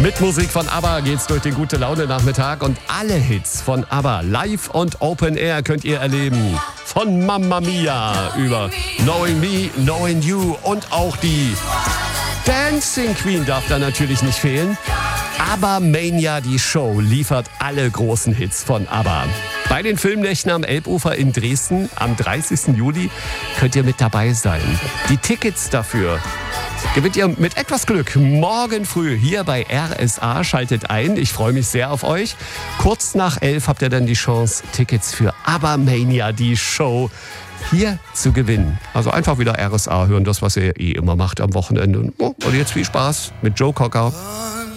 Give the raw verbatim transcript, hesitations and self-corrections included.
Mit Musik von ABBA geht's durch den Gute-Laune-Nachmittag und alle Hits von ABBA live und Open Air könnt ihr erleben. Von Mamma Mia über Knowing Me, Knowing You und auch die Dancing Queen darf da natürlich nicht fehlen. ABBA Mania, die Show, liefert alle großen Hits von ABBA. Bei den Filmnächten am Elbufer in Dresden am dreißigsten Juli könnt ihr mit dabei sein. Die Tickets dafür gewinnt ihr mit etwas Glück morgen früh hier bei R S A. Schaltet ein, ich freue mich sehr auf euch. Kurz nach elf habt ihr dann die Chance, Tickets für ABBA Mania, die Show, hier zu gewinnen. Also einfach wieder R S A hören, das, was ihr eh immer macht am Wochenende. Und jetzt viel Spaß mit Joe Cocker.